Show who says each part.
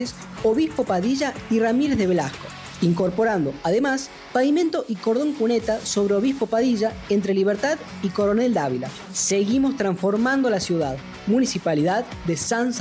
Speaker 1: Obispo Padilla y Ramírez de Velasco, incorporando además pavimento y cordón cuneta sobre Obispo Padilla entre Libertad y Coronel Dávila. Seguimos transformando la ciudad. Municipalidad de San